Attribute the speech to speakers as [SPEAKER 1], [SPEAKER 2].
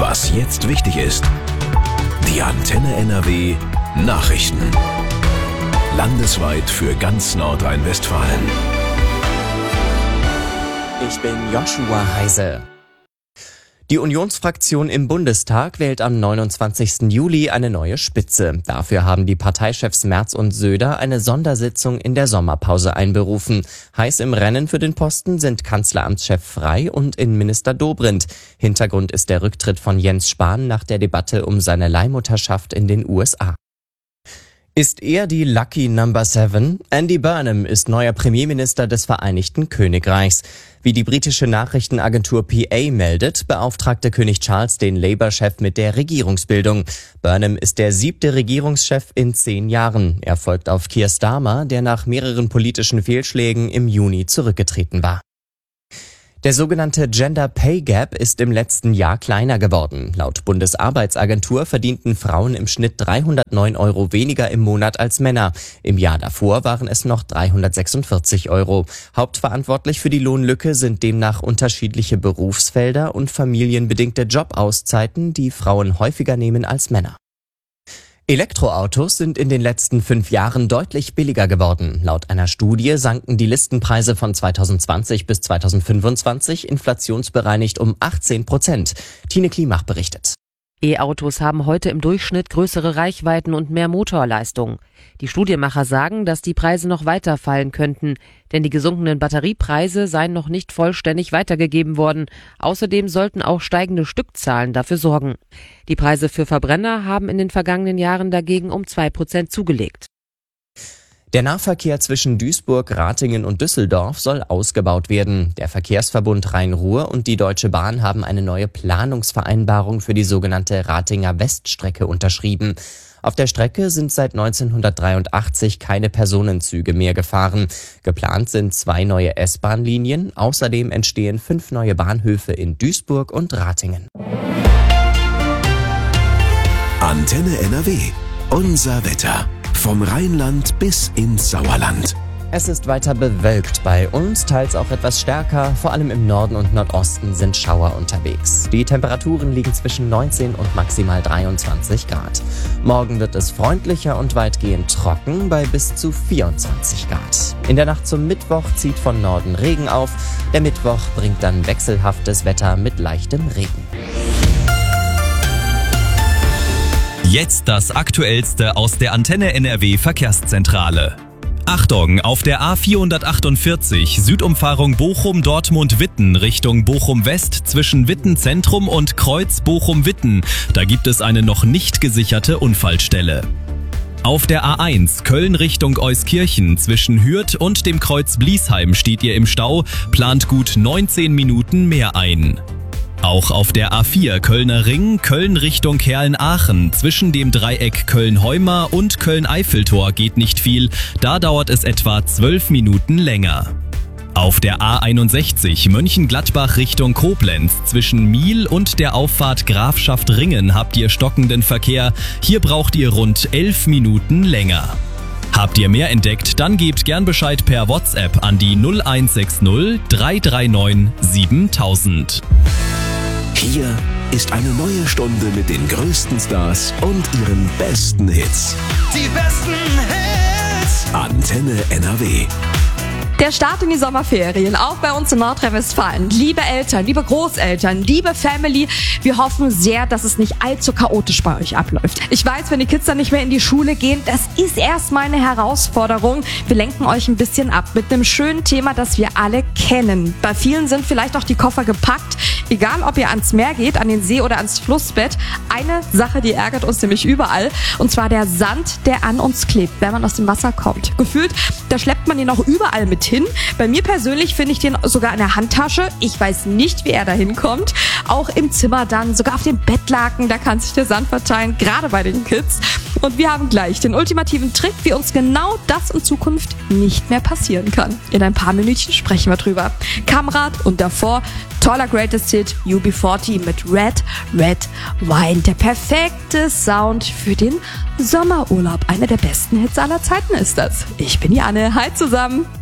[SPEAKER 1] Was jetzt wichtig ist. Die Antenne NRW Nachrichten. Landesweit für ganz Nordrhein-Westfalen.
[SPEAKER 2] Ich bin Joshua Heise. Die Unionsfraktion im Bundestag wählt am 29. Juli eine neue Spitze. Dafür haben die Parteichefs Merz und Söder eine Sondersitzung in der Sommerpause einberufen. Heiß im Rennen für den Posten sind Kanzleramtschef Frey und Innenminister Dobrindt. Hintergrund ist der Rücktritt von Jens Spahn nach der Debatte um seine Leihmutterschaft in den USA. Ist er die Lucky Number 7? Andy Burnham ist neuer Premierminister des Vereinigten Königreichs. Wie die britische Nachrichtenagentur PA meldet, beauftragte König Charles den Labour-Chef mit der Regierungsbildung. Burnham ist der 7. Regierungschef in 10 Jahren. Er folgt auf Keir Starmer, der nach mehreren politischen Fehlschlägen im Juni zurückgetreten war. Der sogenannte Gender Pay Gap ist im letzten Jahr kleiner geworden. Laut Bundesarbeitsagentur verdienten Frauen im Schnitt 309 € weniger im Monat als Männer. Im Jahr davor waren es noch 346 €. Hauptverantwortlich für die Lohnlücke sind demnach unterschiedliche Berufsfelder und familienbedingte Jobauszeiten, die Frauen häufiger nehmen als Männer. Elektroautos sind in den letzten 5 Jahren deutlich billiger geworden. Laut einer Studie sanken die Listenpreise von 2020 bis 2025 inflationsbereinigt um 18%. Tine Klimach berichtet.
[SPEAKER 3] E-Autos haben heute im Durchschnitt größere Reichweiten und mehr Motorleistung. Die Studienmacher sagen, dass die Preise noch weiter fallen könnten, denn die gesunkenen Batteriepreise seien noch nicht vollständig weitergegeben worden. Außerdem sollten auch steigende Stückzahlen dafür sorgen. Die Preise für Verbrenner haben in den vergangenen Jahren dagegen um 2% zugelegt.
[SPEAKER 2] Der Nahverkehr zwischen Duisburg, Ratingen und Düsseldorf soll ausgebaut werden. Der Verkehrsverbund Rhein-Ruhr und die Deutsche Bahn haben eine neue Planungsvereinbarung für die sogenannte Ratinger Weststrecke unterschrieben. Auf der Strecke sind seit 1983 keine Personenzüge mehr gefahren. Geplant sind 2 neue S-Bahn-Linien. Außerdem entstehen 5 neue Bahnhöfe in Duisburg und Ratingen.
[SPEAKER 1] Antenne NRW. Unser Wetter. Vom Rheinland bis ins Sauerland.
[SPEAKER 2] Es ist weiter bewölkt bei uns, teils auch etwas stärker. Vor allem im Norden und Nordosten sind Schauer unterwegs. Die Temperaturen liegen zwischen 19 und maximal 23 Grad. Morgen wird es freundlicher und weitgehend trocken bei bis zu 24 Grad. In der Nacht zum Mittwoch zieht von Norden Regen auf. Der Mittwoch bringt dann wechselhaftes Wetter mit leichtem Regen.
[SPEAKER 4] Jetzt das Aktuellste aus der Antenne NRW Verkehrszentrale. Achtung, auf der A448 Südumfahrung Bochum-Dortmund-Witten Richtung Bochum-West zwischen Witten Zentrum und Kreuz Bochum-Witten. Da gibt es eine noch nicht gesicherte Unfallstelle. Auf der A1 Köln Richtung Euskirchen zwischen Hürth und dem Kreuz Bliesheim steht ihr im Stau, plant gut 19 Minuten mehr ein. Auch auf der A4 Kölner Ring, Köln Richtung Herrn-Aachen, zwischen dem Dreieck Köln-Heuma und Köln-Eiffeltor geht nicht viel, da dauert es etwa 12 Minuten länger. Auf der A61 Mönchengladbach Richtung Koblenz, zwischen Miel und der Auffahrt Grafschaft Ringen habt ihr stockenden Verkehr, hier braucht ihr rund 11 Minuten länger. Habt ihr mehr entdeckt, dann gebt gern Bescheid per WhatsApp an die 0160 339 7000.
[SPEAKER 1] Hier ist eine neue Stunde mit den größten Stars und ihren besten Hits.
[SPEAKER 5] Die besten Hits.
[SPEAKER 1] Antenne NRW.
[SPEAKER 6] Der Start in die Sommerferien, auch bei uns in Nordrhein-Westfalen. Liebe Eltern, liebe Großeltern, liebe Family, wir hoffen sehr, dass es nicht allzu chaotisch bei euch abläuft. Ich weiß, wenn die Kids dann nicht mehr in die Schule gehen, das ist erstmal eine Herausforderung. Wir lenken euch ein bisschen ab mit einem schönen Thema, das wir alle kennen. Bei vielen sind vielleicht auch die Koffer gepackt. Egal, ob ihr ans Meer geht, an den See oder ans Flussbett. Eine Sache, die ärgert uns nämlich überall. Und zwar der Sand, der an uns klebt, wenn man aus dem Wasser kommt. Gefühlt, da schleppt man ihn auch überall mit hin. Bei mir persönlich finde ich den sogar in der Handtasche. Ich weiß nicht, wie er da hinkommt. Auch im Zimmer dann, sogar auf dem Bettlaken, da kann sich der Sand verteilen, gerade bei den Kids. Und wir haben gleich den ultimativen Trick, wie uns genau das in Zukunft nicht mehr passieren kann. In ein paar Minütchen sprechen wir drüber. Kamrad und davor toller Greatest Hit UB40 mit Red Wine. Der perfekte Sound für den Sommerurlaub. Einer der besten Hits aller Zeiten ist das. Ich bin Janne. Hi zusammen.